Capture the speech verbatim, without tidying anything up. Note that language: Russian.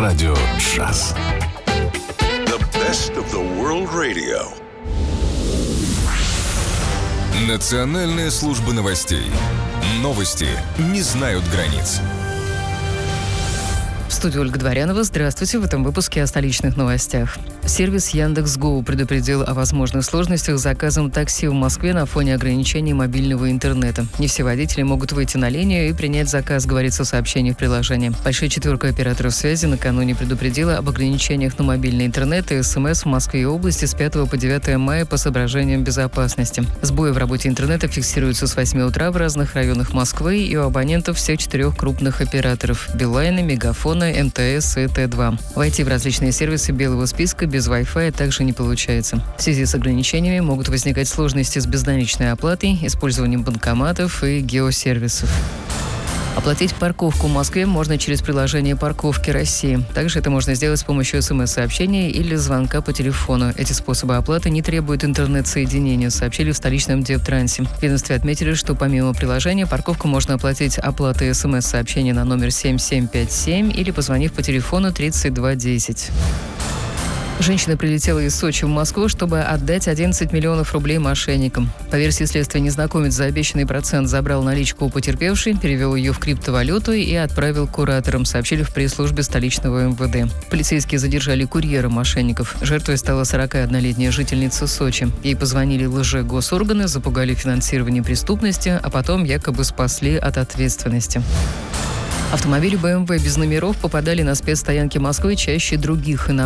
Радио ШАС. The best of the world radio. Национальная служба новостей. Новости не знают границ. В студии Ольга Дворянова. Здравствуйте. В этом выпуске о столичных новостях. Сервис Яндекс.Го предупредил о возможных сложностях с заказом такси в Москве на фоне ограничений мобильного интернета. Не все водители могут выйти на линию и принять заказ, говорится в сообщении в приложении. Большая четверка операторов связи накануне предупредила об ограничениях на мобильный интернет и СМС в Москве и области с пятого по девятое мая по соображениям безопасности. Сбои в работе интернета фиксируются с восьми утра в разных районах Москвы и у абонентов всех четырех крупных операторов – Билайна, Мегафона, эм тэ эс и тэ два. Войти в различные сервисы белого списка без Wi-Fi также не получается. В связи с ограничениями могут возникать сложности с безналичной оплатой, использованием банкоматов и геосервисов. Оплатить парковку в Москве можно через приложение «Парковки России». Также это можно сделать с помощью смс-сообщения или звонка по телефону. Эти способы оплаты не требуют интернет-соединения, сообщили в столичном Девтрансе. В ведомстве отметили, что помимо приложения парковку можно оплатить оплатой смс-сообщения на номер семь семь пять семь или позвонив по телефону тридцать два десять. Женщина прилетела из Сочи в Москву, чтобы отдать одиннадцать миллионов рублей мошенникам. По версии следствия, незнакомец за обещанный процент забрал наличку у потерпевшей, перевел ее в криптовалюту и отправил кураторам, сообщили в пресс-службе столичного эм вэ дэ. Полицейские задержали курьера мошенников. Жертвой стала сорокаоднолетняя жительница Сочи. Ей позвонили лже-госорганы, запугали финансирование преступности, а потом якобы спасли от ответственности. Автомобили бэ эм вэ без номеров попадали на спецстоянки Москвы чаще других, и на